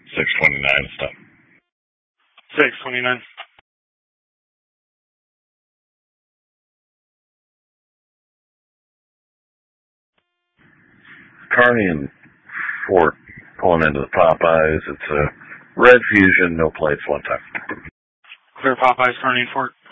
629 stop. 629. Kearney and Fort pulling into the Popeyes. It's a red Fusion, no plates, one time. Clear Popeyes, Kearney and Fort.